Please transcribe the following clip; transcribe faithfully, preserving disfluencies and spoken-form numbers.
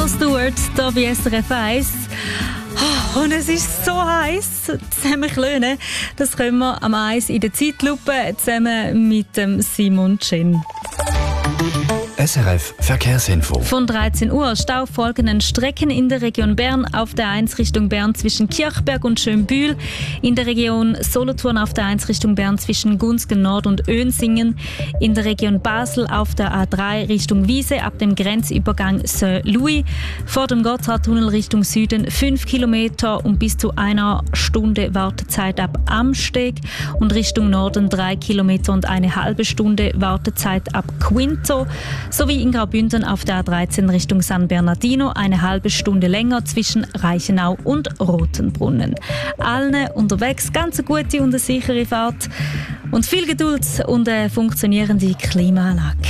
Rod Stewart, hier bei S R F eins. Oh, und es ist so heiß. Zusammen klönen, das können wir am Eis in der Zeitlupe zusammen mit dem Simon Chin. S R F Verkehrsinfo. Von dreizehn Uhr Stau folgenden Strecken in der Region Bern auf der eins Richtung Bern zwischen Kirchberg und Schönbühl, in der Region Solothurn auf der eins Richtung Bern zwischen Gunzgen Nord und Önsingen, in der Region Basel auf der A drei Richtung Wiese ab dem Grenzübergang Saint-Louis, vor dem Gotthardtunnel Richtung Süden fünf Kilometer und bis zu einer Stunde Wartezeit ab Amsteg und Richtung Norden drei Kilometer und eine halbe Stunde Wartezeit ab Quinto, sowie in Graubünden auf der A dreizehn Richtung San Bernardino eine halbe Stunde länger zwischen Reichenau und Rotenbrunnen. Allen unterwegs ganz eine gute und eine sichere Fahrt und viel Geduld und eine funktionierende Klimaanlage.